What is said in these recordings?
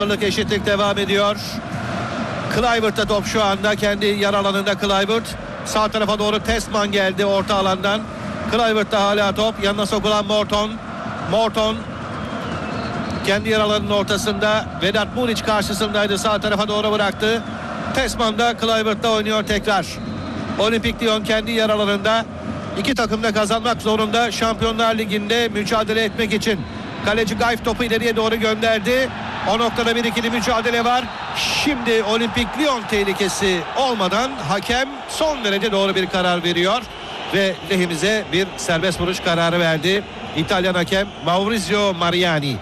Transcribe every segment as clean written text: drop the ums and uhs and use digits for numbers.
Eşitlik devam ediyor. Kluivert'ta top şu anda. Kendi yer alanında Kluivert. Sağ tarafa doğru Testman geldi orta alandan. Kluivert'ta hala top. Yanına sokulan Morton. Morton kendi yer alanının ortasında. Vedat Muriç karşısındaydı. Sağ tarafa doğru bıraktı. Testman da Kluivert'ta oynuyor tekrar. Olimpik Lyon kendi yer alanında. İki takım da kazanmak zorunda Şampiyonlar Ligi'nde mücadele etmek için. Kaleci Gayf topu ileriye doğru gönderdi. O noktada bir ikili mücadele var. Şimdi Olimpik Lyon tehlikesi olmadan hakem son derece doğru bir karar veriyor. Ve lehimize bir serbest vuruş kararı verdi İtalyan hakem Maurizio Mariani.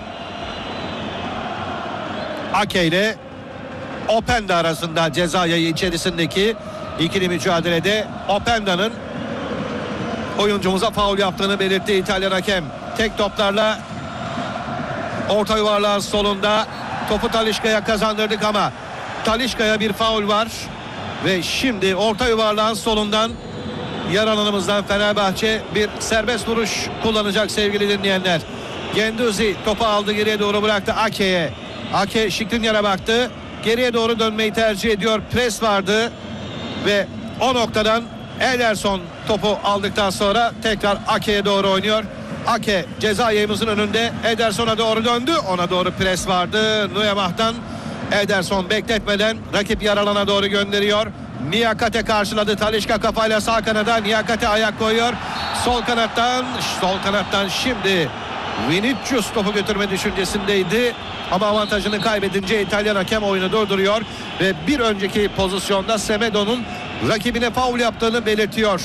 Ake ile Openda arasında ceza yayı içerisindeki ikili mücadelede Openda'nın oyuncumuza faul yaptığını belirtti İtalyan hakem. Tek toplarla orta yuvarlağın solunda topu Talisca'ya kazandırdık ama Talisca'ya bir faul var ve şimdi orta yuvarlağın solundan yer alanımızdan Fenerbahçe bir serbest vuruş kullanacak sevgili dinleyenler. Genduzi topu aldı, geriye doğru bıraktı Ake'ye. Ake Skriniar'a baktı, geriye doğru dönmeyi tercih ediyor. Pres vardı ve o noktadan Ederson topu aldıktan sonra tekrar Ake'ye doğru oynuyor. Ake ceza yayımızın önünde, Ederson'a doğru döndü, ona doğru pres vardı Nuyemah'tan. Ederson bekletmeden rakip yer alana doğru gönderiyor. Niakate karşıladı, Talisca kafayla sağ kanada, Niakate ayak koyuyor sol kanattan şimdi Vinicius topu götürme düşüncesindeydi ama avantajını kaybedince İtalyan hakem oyunu durduruyor ve bir önceki pozisyonda Semedo'nun rakibine faul yaptığını belirtiyor.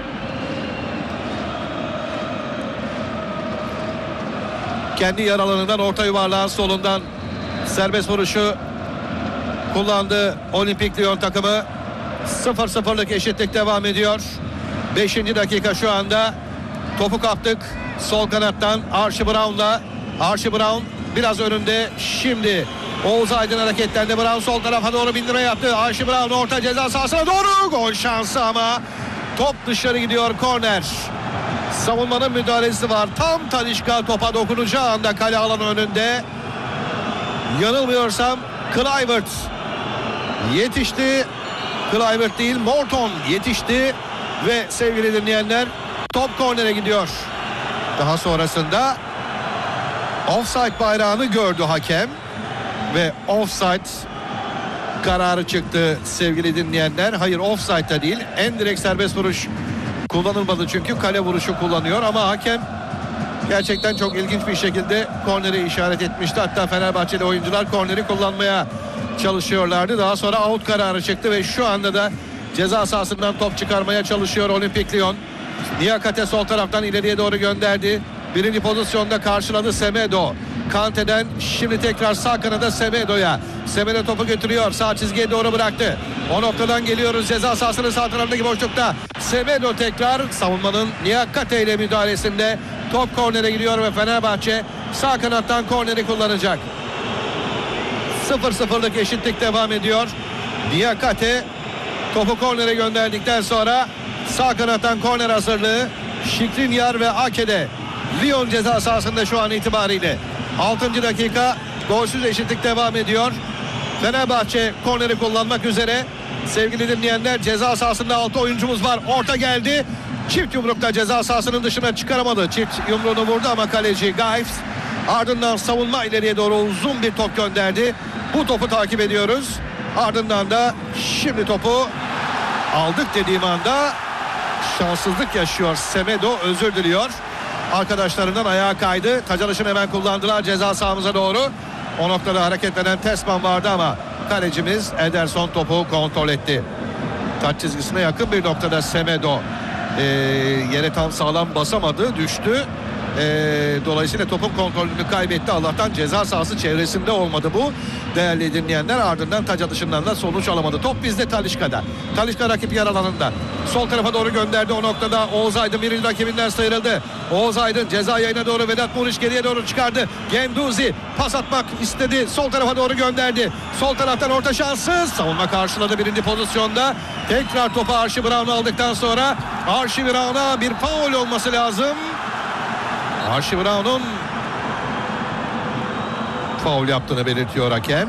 Kendi yer alanından orta yuvarlağın solundan serbest vuruşu kullandı Olimpik Lyon takımı. 0-0'lık eşitlik devam ediyor. 5. dakika şu anda. Topu kaptık sol kanattan Archie Brown'la. Archie Brown biraz önünde. Şimdi Oğuz Aydın hareketlendi. Brown sol tarafa doğru bindirme yaptı. Archie Brown orta ceza sahasına doğru. Gol şansı ama top dışarı gidiyor, korner. Savunmanın müdahalesi var. Tam Talisca topa dokunacağı anda kale alanı önünde. Yanılmıyorsam Kluivert yetişti. Kluivert değil, Morton yetişti ve sevgili dinleyenler top kornere gidiyor. Daha sonrasında offside bayrağını gördü hakem ve offside kararı çıktı sevgili dinleyenler. Hayır, offside'da değil, en direkt serbest vuruş kullanılmadı çünkü kale vuruşu kullanıyor ama hakem gerçekten çok ilginç bir şekilde korneri işaret etmişti. Hatta Fenerbahçeli oyuncular korneri kullanmaya çalışıyorlardı. Daha sonra out kararı çıktı ve şu anda da ceza sahasından top çıkarmaya çalışıyor Olimpik Lyon. Niakate sol taraftan ileriye doğru gönderdi. Birinci pozisyonda karşıladı Semedo. Kante'den şimdi tekrar sağ kanada Semedo'ya. Semedo topu götürüyor. Sağ çizgiye doğru bıraktı. O noktadan geliyoruz. Ceza sahasının sağ tarafındaki boşlukta. Semedo tekrar savunmanın Niakate ile müdahalesinde top kornere gidiyor ve Fenerbahçe sağ kanattan korneri kullanacak. 0-0'lık eşitlik devam ediyor. Niakate topu kornere gönderdikten sonra sağ kanattan korner hazırlığı Skriniar ve Ake'de. Lyon ceza sahasında şu an itibariyle 6. dakika, golsüz eşitlik devam ediyor. Fenerbahçe korneri kullanmak üzere. Sevgili dinleyenler, ceza sahasında 6 oyuncumuz var. Orta geldi. Çift yumrukta ceza sahasının dışına çıkaramadı. Çift yumruğunu vurdu ama kaleci Gayf ardından savunma ileriye doğru uzun bir top gönderdi. Bu topu takip ediyoruz. Ardından da şimdi topu aldık dediğim anda şanssızlık yaşıyor. Semedo özür diliyor. Arkadaşlarından ayağa kaydı. Tacalışını hemen kullandılar ceza sahamıza doğru. O noktada hareketlenen Testman vardı ama kalecimiz Ederson topu kontrol etti. Taç çizgisine yakın bir noktada Semedo yere tam sağlam basamadı, düştü. Dolayısıyla topun kontrolünü kaybetti. Allah'tan ceza sahası çevresinde olmadı bu. Değerli dinleyenler, ardından taç atışından da sonuç alamadı. Top bizde, Talisca'da. Talisca rakip yer alanında. Sol tarafa doğru gönderdi. O noktada Oğuz Aydın birinci rakibinden sıyrıldı. Oğuz Aydın ceza yayına doğru, Vedat Muriç geriye doğru çıkardı. Genduzi pas atmak istedi. Sol tarafa doğru gönderdi. Sol taraftan orta şanssız. Savunma karşıladı birinci pozisyonda. Tekrar topu Archie Brown'u aldıktan sonra Archie Brown'a bir faul olması lazım. Archie Brown'un faul yaptığını belirtiyor hakem.